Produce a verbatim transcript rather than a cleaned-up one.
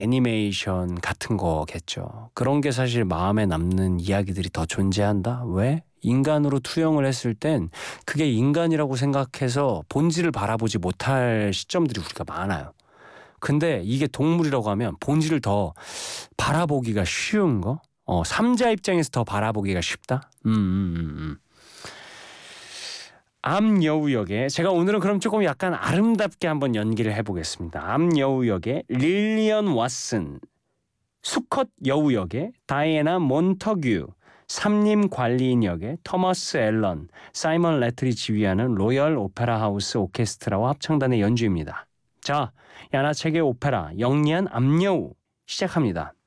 애니메이션 같은 거겠죠. 그런 게 사실 마음에 남는 이야기들이 더 존재한다? 왜? 인간으로 투영을 했을 땐 그게 인간이라고 생각해서 본질을 바라보지 못할 시점들이 우리가 많아요. 근데 이게 동물이라고 하면 본질을 더 바라보기가 쉬운 거? 어, 삼자 입장에서 더 바라보기가 쉽다? 음, 음, 음, 음. 암여우 역에 제가 오늘은 그럼 조금 약간 아름답게 한번 연기를 해보겠습니다. 암여우 역에 릴리언 왓슨, 수컷 여우 역에 다이애나 몬터규, 삼림 관리인 역에 토머스 앨런, 사이먼 레틀이 지휘하는 로열 오페라 하우스 오케스트라와 합창단의 연주입니다. 자, 야나책의 오페라 영리한 암여우 시작합니다.